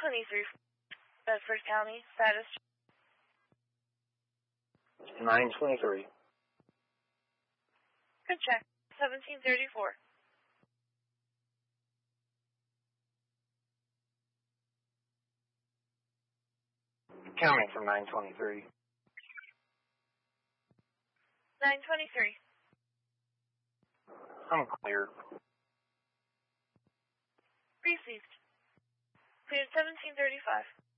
923 Bedford County. Status. 923. Good check. 1734. Counting from 923. 923. I'm clear. Received. Cleared 1735.